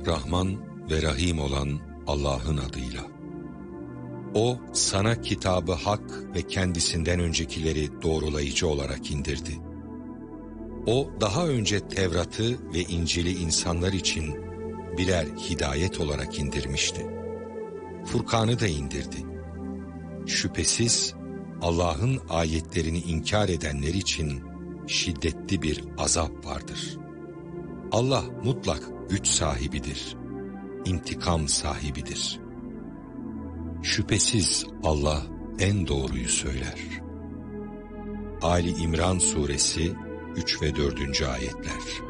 Rahman ve Rahim olan Allah'ın adıyla. O, sana kitabı hak ve kendisinden öncekileri doğrulayıcı olarak indirdi. O, daha önce Tevrat'ı ve İncil'i insanlar için birer hidayet olarak indirmişti. Furkan'ı da indirdi. Şüphesiz Allah'ın ayetlerini inkar edenler için şiddetli bir azap vardır. Allah mutlak güç sahibidir, intikam sahibidir. Şüphesiz Allah en doğruyu söyler. Ali İmran Suresi 3 ve 4. ayetler.